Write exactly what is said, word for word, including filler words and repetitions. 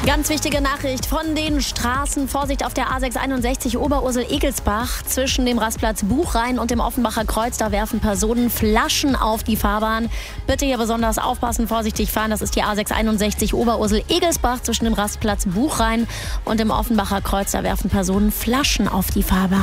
Ganz wichtige Nachricht von den Straßen. Vorsicht auf der A sechs einundsechzig Oberursel-Egelsbach zwischen dem Rastplatz Buchrhein und dem Offenbacher Kreuz. Da werfen Personen Flaschen auf die Fahrbahn. Bitte hier besonders aufpassen, vorsichtig fahren. Das ist die A sechs einundsechzig Oberursel-Egelsbach zwischen dem Rastplatz Buchrhein und dem Offenbacher Kreuz. Da werfen Personen Flaschen auf die Fahrbahn.